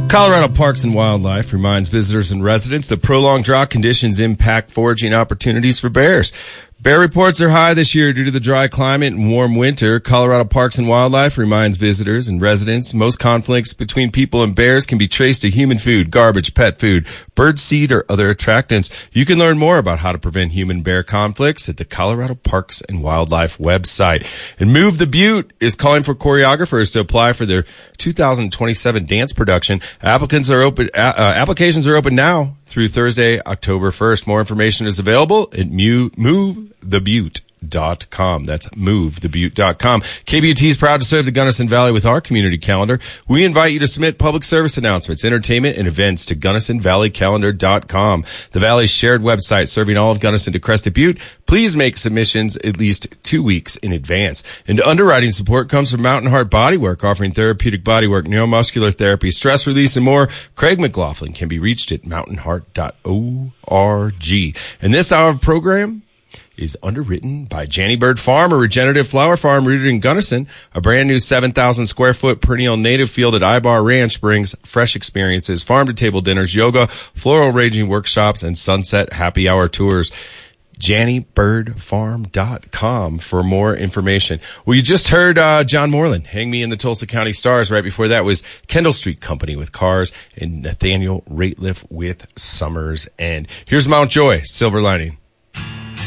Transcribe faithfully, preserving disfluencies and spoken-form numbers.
Colorado Parks and Wildlife reminds visitors and residents that prolonged drought conditions impact foraging opportunities for bears. Bear reports are high this year due to the dry climate and warm winter. Colorado Parks and Wildlife reminds visitors and residents most conflicts between people and bears can be traced to human food, garbage, pet food, bird seed, or other attractants. You can learn more about how to prevent human-bear conflicts at the Colorado Parks and Wildlife website. And Move the Butte is calling for choreographers to apply for their two thousand twenty-seven dance production. Applicants are open. Uh, applications are open now through Thursday, October first. More information is available at move the butte dot com. That's move the butte dot com. K B U T is proud to serve the Gunnison Valley with our community calendar. We invite you to submit public service announcements, entertainment, and events to gunnison valley calendar dot com, the Valley's shared website serving all of Gunnison to Crested Butte. Please make submissions at least two weeks in advance. And underwriting support comes from Mountain Heart Bodywork, offering therapeutic bodywork, neuromuscular therapy, stress release, and more. Craig McLaughlin can be reached at mountain heart dot org. And this hour of program is underwritten by Janny Bird Farm, a regenerative flower farm rooted in Gunnison. A brand new seven thousand square foot perennial native field at Ibar Ranch brings fresh experiences, farm to table dinners, yoga, floral arranging workshops, and sunset happy hour tours. janny bird farm dot com for more information. Well, you just heard uh, John Moreland, Hang Me in the Tulsa County Stars. Right before that was Kendall Street Company with Cars and Nathaniel Rateliff with Summer's End. Here's Mount Joy, Silver Lining.